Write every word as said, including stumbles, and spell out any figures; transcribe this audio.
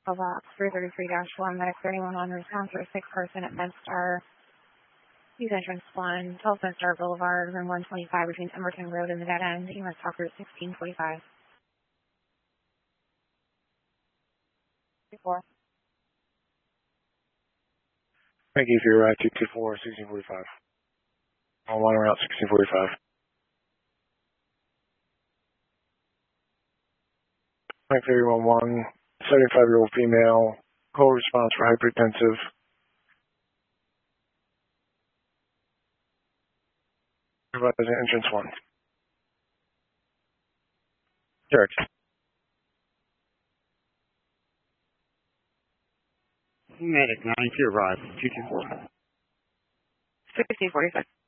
Box three thirty-three dash one, Medic thirty-one on response for a sick person at MedStar. Use entrance one, twelve MedStar Boulevard, room one twenty-five between Emerson Road and the dead end. You must talk route sixteen forty-five. Four. Thank you for your ride, two two four, sixteen forty-five. On one route, sixteen forty-five. Mike three one one, seventy-five-year-old female, call response for hypertensive. Supervisor entrance one. Church. Medic nine two arrive, two two four. sixteen forty-five.